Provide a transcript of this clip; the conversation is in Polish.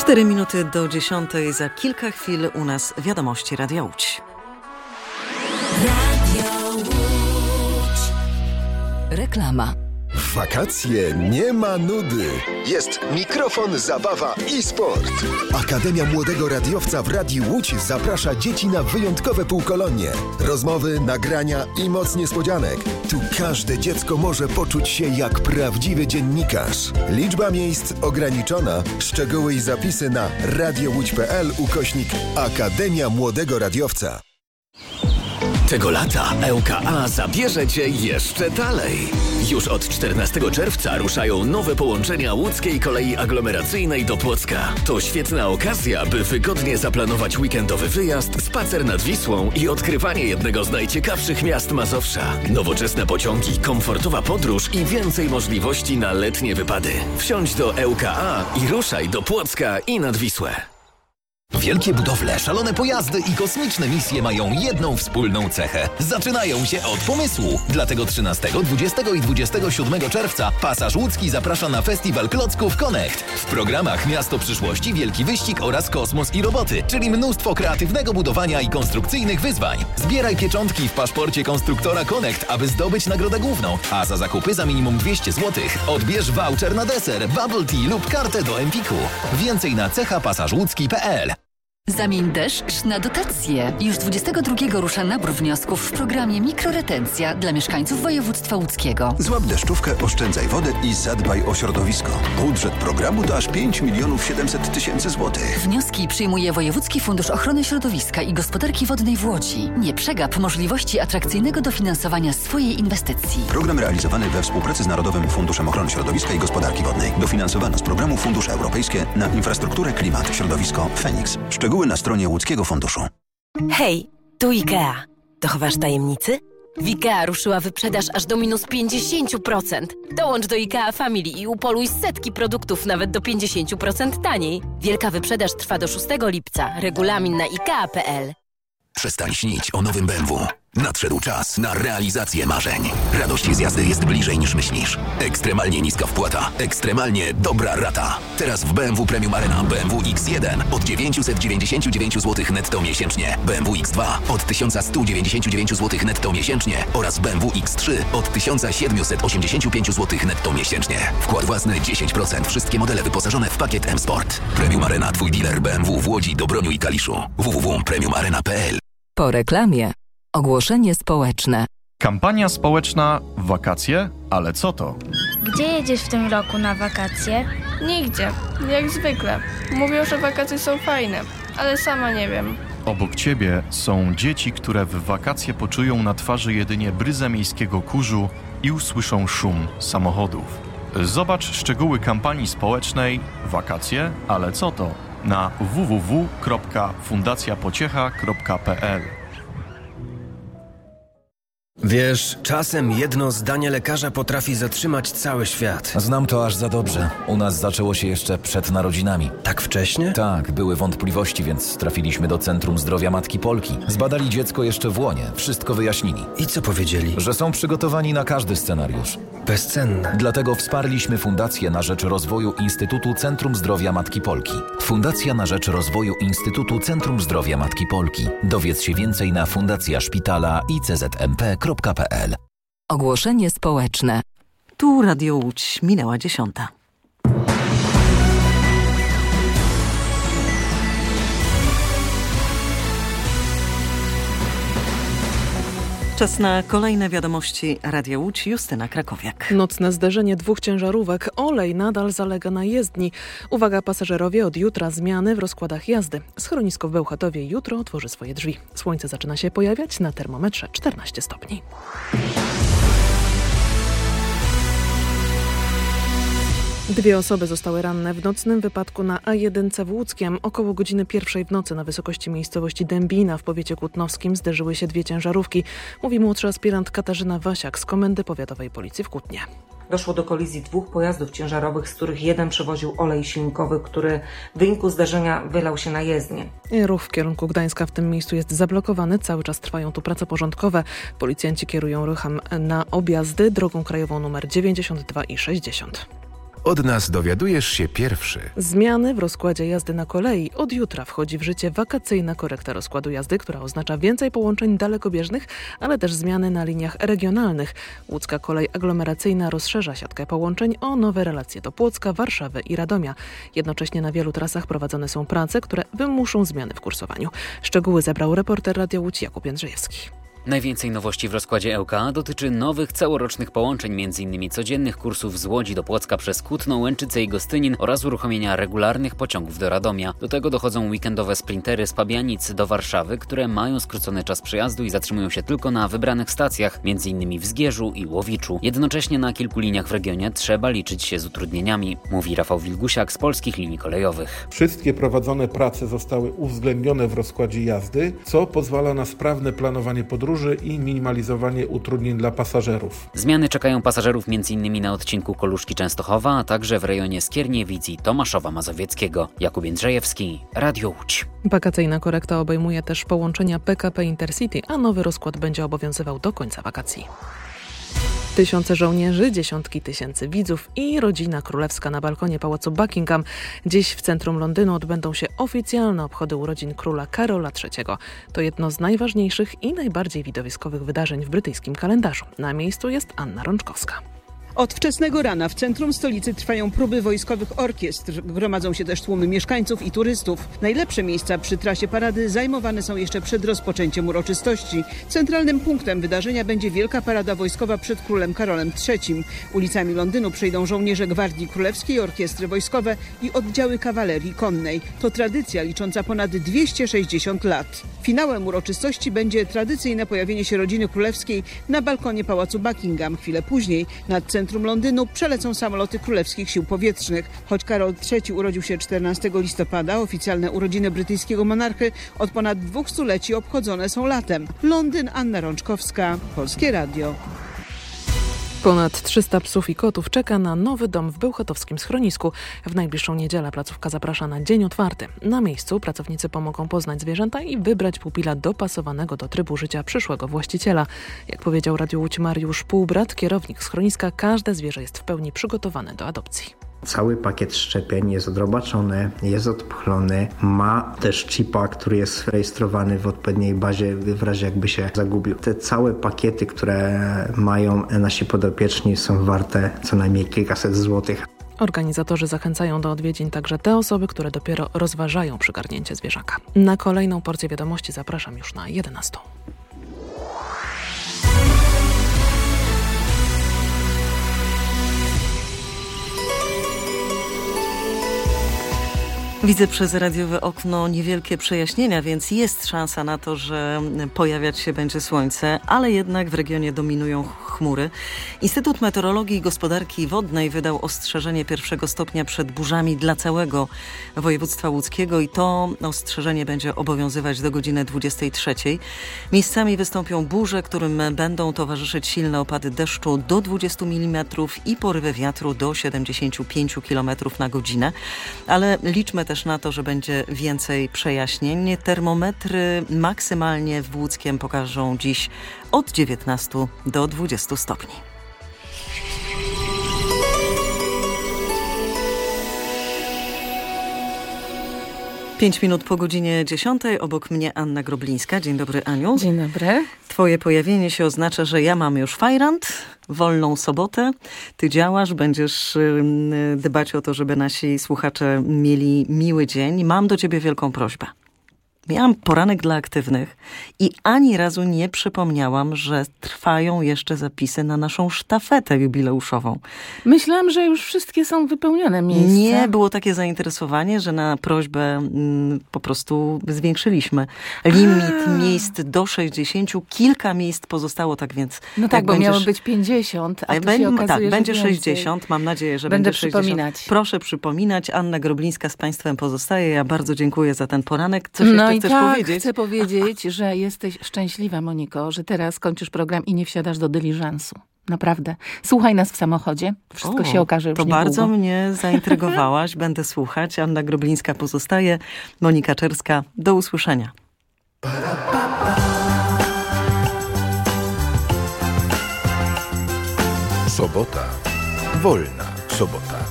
4 minuty do 10. Za kilka chwil u nas wiadomości Radia Łódź. Radio Łódź. Reklama. W wakacje nie ma nudy. Jest mikrofon, zabawa i sport. Akademia Młodego Radiowca w Radiu Łódź zaprasza dzieci na wyjątkowe półkolonie. Rozmowy, nagrania i moc niespodzianek. Tu każde dziecko może poczuć się jak prawdziwy dziennikarz. Liczba miejsc ograniczona. Szczegóły i zapisy na radiołódź.pl/Akademia Młodego Radiowca. Tego lata ŁKA zabierze Cię jeszcze dalej. Już od 14 czerwca ruszają nowe połączenia łódzkiej kolei aglomeracyjnej do Płocka. To świetna okazja, by wygodnie zaplanować weekendowy wyjazd, spacer nad Wisłą i odkrywanie jednego z najciekawszych miast Mazowsza. Nowoczesne pociągi, komfortowa podróż i więcej możliwości na letnie wypady. Wsiądź do ŁKA i ruszaj do Płocka i nad Wisłę. Wielkie budowle, szalone pojazdy i kosmiczne misje mają jedną wspólną cechę. Zaczynają się od pomysłu. Dlatego 13, 20 i 27 czerwca Pasaż Łódzki zaprasza na festiwal klocków Connect. W programach Miasto Przyszłości, Wielki Wyścig oraz Kosmos i Roboty, czyli mnóstwo kreatywnego budowania i konstrukcyjnych wyzwań. Zbieraj pieczątki w paszporcie konstruktora Connect, aby zdobyć nagrodę główną, a za zakupy za minimum 200 zł odbierz voucher na deser, bubble tea lub kartę do Empiku. Więcej na cechapasażłódzki.pl. Zamień deszcz na dotacje. Już 22 rusza nabór wniosków w programie Mikroretencja dla mieszkańców województwa łódzkiego. Złap deszczówkę, oszczędzaj wodę i zadbaj o środowisko. Budżet programu to aż 5 700 000 złotych. Wnioski przyjmuje Wojewódzki Fundusz Ochrony Środowiska i Gospodarki Wodnej w Łodzi. Nie przegap możliwości atrakcyjnego dofinansowania swojej inwestycji. Program realizowany we współpracy z Narodowym Funduszem Ochrony Środowiska i Gospodarki Wodnej. Dofinansowano z programu Fundusze Europejskie na infrastrukturę, klimat, środowisko, Feniks. Szczegóły na stronie Łódzkiego Funduszu. Hej, tu IKEA. Dochowasz tajemnicy? W IKEA ruszyła wyprzedaż aż do minus 50%. Dołącz do IKEA Family i upoluj setki produktów nawet do 50% taniej. Wielka wyprzedaż trwa do 6 lipca. Regulamin na IKEA.pl. Przestań śnić o nowym BMW. Nadszedł czas na realizację marzeń. Radość z jazdy jest bliżej niż myślisz. Ekstremalnie niska wpłata, ekstremalnie dobra rata. Teraz w BMW Premium Arena BMW X1 od 999 zł netto miesięcznie, BMW X2 od 1199 zł netto miesięcznie oraz BMW X3 od 1785 zł netto miesięcznie. Wkład własny 10%. Wszystkie modele wyposażone w pakiet M-Sport. Premium Arena, twój dealer BMW w Łodzi, Dobroniu i Kaliszu. www.premiumarena.pl. Po reklamie. Ogłoszenie społeczne. Kampania społeczna w wakacje? Ale co to? Gdzie jedziesz w tym roku na wakacje? Nigdzie, jak zwykle. Mówią, że wakacje są fajne, ale sama nie wiem. Obok ciebie są dzieci, które w wakacje poczują na twarzy jedynie bryzę miejskiego kurzu i usłyszą szum samochodów. Zobacz szczegóły kampanii społecznej Wakacje? Ale co to? Na www.fundacjapociecha.pl. Wiesz, czasem jedno zdanie lekarza potrafi zatrzymać cały świat. Znam to aż za dobrze. U nas zaczęło się jeszcze przed narodzinami. Tak wcześnie? Tak, były wątpliwości, więc trafiliśmy do Centrum Zdrowia Matki Polki. Zbadali dziecko jeszcze w łonie, wszystko wyjaśnili. I co powiedzieli? Że są przygotowani na każdy scenariusz. Bezcenne. Dlatego wsparliśmy Fundację na rzecz rozwoju Instytutu Centrum Zdrowia Matki Polki. Fundacja na rzecz rozwoju Instytutu Centrum Zdrowia Matki Polki. Dowiedz się więcej na fundacjaszpitala.iczmp.pl. Ogłoszenie społeczne. Tu Radio Łódź, minęła 10. Czas na kolejne wiadomości Radia Łódź. Justyna Krakowiak. Nocne zderzenie dwóch ciężarówek. Olej nadal zalega na jezdni. Uwaga pasażerowie, od jutra zmiany w rozkładach jazdy. Schronisko w Bełchatowie jutro otworzy swoje drzwi. Słońce zaczyna się pojawiać, na termometrze 14 stopni. Dwie osoby zostały ranne w nocnym wypadku na A1 w Łódzkiem. Około godziny 1 w nocy na wysokości miejscowości Dębina w powiecie kutnowskim zderzyły się dwie ciężarówki. Mówi młodszy aspirant Katarzyna Wasiak z Komendy Powiatowej Policji w Kutnie. Doszło do kolizji dwóch pojazdów ciężarowych, z których jeden przewoził olej silnikowy, który w wyniku zdarzenia wylał się na jezdnię. Ruch w kierunku Gdańska w tym miejscu jest zablokowany. Cały czas trwają tu prace porządkowe. Policjanci kierują ruchem na objazdy drogą krajową nr 92 i 60. Od nas dowiadujesz się pierwszy. Zmiany w rozkładzie jazdy na kolei. Od jutra wchodzi w życie wakacyjna korekta rozkładu jazdy, która oznacza więcej połączeń dalekobieżnych, ale też zmiany na liniach regionalnych. Łódzka Kolej Aglomeracyjna rozszerza siatkę połączeń o nowe relacje do Płocka, Warszawy i Radomia. Jednocześnie na wielu trasach prowadzone są prace, które wymuszą zmiany w kursowaniu. Szczegóły zebrał reporter Radia Łódź Jakub Jędrzejewski. Najwięcej nowości w rozkładzie ŁKA dotyczy nowych całorocznych połączeń, m.in. codziennych kursów z Łodzi do Płocka przez Kutno, Łęczyce i Gostynin oraz uruchomienia regularnych pociągów do Radomia. Do tego dochodzą weekendowe sprintery z Pabianic do Warszawy, które mają skrócony czas przejazdu i zatrzymują się tylko na wybranych stacjach, m.in. w Zgierzu i Łowiczu. Jednocześnie na kilku liniach w regionie trzeba liczyć się z utrudnieniami, mówi Rafał Wilgusiak z Polskich Linii Kolejowych. Wszystkie prowadzone prace zostały uwzględnione w rozkładzie jazdy, co pozwala na sprawne planowanie podróży i minimalizowanie utrudnień dla pasażerów. Zmiany czekają pasażerów m.in. na odcinku Koluszki-Częstochowa, a także w rejonie Skierniewic i Tomaszowa Mazowieckiego. Jakub Jędrzejewski, Radio Łódź. Wakacyjna korekta obejmuje też połączenia PKP Intercity, a nowy rozkład będzie obowiązywał do końca wakacji. Tysiące żołnierzy, dziesiątki tysięcy widzów i rodzina królewska na balkonie Pałacu Buckingham. Dziś w centrum Londynu odbędą się oficjalne obchody urodzin króla Karola III. To jedno z najważniejszych i najbardziej widowiskowych wydarzeń w brytyjskim kalendarzu. Na miejscu jest Anna Rączkowska. Od wczesnego rana w centrum stolicy trwają próby wojskowych orkiestr. Gromadzą się też tłumy mieszkańców i turystów. Najlepsze miejsca przy trasie parady zajmowane są jeszcze przed rozpoczęciem uroczystości. Centralnym punktem wydarzenia będzie wielka parada wojskowa przed królem Karolem III. Ulicami Londynu przejdą żołnierze Gwardii Królewskiej, orkiestry wojskowe i oddziały kawalerii konnej. To tradycja licząca ponad 260 lat. Finałem uroczystości będzie tradycyjne pojawienie się rodziny królewskiej na balkonie Pałacu Buckingham. Chwilę później nad centrum Londynu przelecą samoloty Królewskich Sił Powietrznych. Choć Karol III urodził się 14 listopada, oficjalne urodziny brytyjskiego monarchy od ponad 2 stuleci obchodzone są latem. Londyn, Anna Rączkowska, Polskie Radio. Ponad 300 psów i kotów czeka na nowy dom w bełchatowskim schronisku. W najbliższą niedzielę placówka zaprasza na dzień otwarty. Na miejscu pracownicy pomogą poznać zwierzęta i wybrać pupila dopasowanego do trybu życia przyszłego właściciela. Jak powiedział Radiu Łódź Mariusz Półbrat, kierownik schroniska, każde zwierzę jest w pełni przygotowane do adopcji. Cały pakiet szczepień jest odrobaczony, jest odpchlony, ma też chipa, który jest rejestrowany w odpowiedniej bazie w razie jakby się zagubił. Te całe pakiety, które mają nasi podopieczni, są warte co najmniej kilkaset złotych. Organizatorzy zachęcają do odwiedzin także te osoby, które dopiero rozważają przygarnięcie zwierzaka. Na kolejną porcję wiadomości zapraszam już na 11. Widzę przez radiowe okno niewielkie przejaśnienia, więc jest szansa na to, że pojawiać się będzie słońce, ale jednak w regionie dominują chmury. Instytut Meteorologii i Gospodarki Wodnej wydał ostrzeżenie 1 stopnia przed burzami dla całego województwa łódzkiego i to ostrzeżenie będzie obowiązywać do godziny 23. Miejscami wystąpią burze, którym będą towarzyszyć silne opady deszczu do 20 mm i porywy wiatru do 75 km na godzinę, ale liczmy też na to, że będzie więcej przejaśnień. Termometry maksymalnie w Łódzkiem pokażą dziś od 19 do 20 stopni. Pięć minut po godzinie 10. Obok mnie Anna Groblińska. Dzień dobry, Aniu. Dzień dobry. Twoje pojawienie się oznacza, że ja mam już fajrant, wolną sobotę. Ty działasz, będziesz dbać o to, żeby nasi słuchacze mieli miły dzień. Mam do ciebie wielką prośbę. Miałam poranek dla aktywnych i ani razu nie przypomniałam, że trwają jeszcze zapisy na naszą sztafetę jubileuszową. Myślałam, że już wszystkie są wypełnione miejsca. Nie, było takie zainteresowanie, że na prośbę po prostu zwiększyliśmy limit miejsc do 60. Kilka miejsc pozostało, tak więc... No tak, bo miało być 50, a tu się okazuje, tak, będzie więcej. 60. Mam nadzieję, że Będę będzie 60. przypominać. Proszę przypominać. Anna Groblińska z Państwem pozostaje. Ja bardzo dziękuję za ten poranek. Coś jeszcze chcesz powiedzieć? Chcę powiedzieć, że jesteś szczęśliwa, Moniko, że teraz kończysz program i nie wsiadasz do dyliżansu. Naprawdę. Słuchaj nas w samochodzie. Wszystko się okaże już niedługo. To bardzo mnie zaintrygowałaś. Będę słuchać. Anna Groblińska pozostaje. Monika Czerska. Do usłyszenia. Sobota. Wolna sobota.